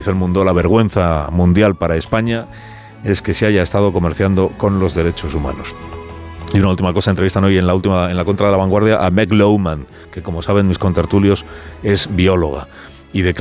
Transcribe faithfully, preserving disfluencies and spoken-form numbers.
el mundo, la vergüenza mundial para España es que se haya estado comerciando con los derechos humanos. Y una última cosa, entrevistan hoy en la última en la Contra de la Vanguardia a Meg Lowman, que como saben mis contertulios es bióloga y declara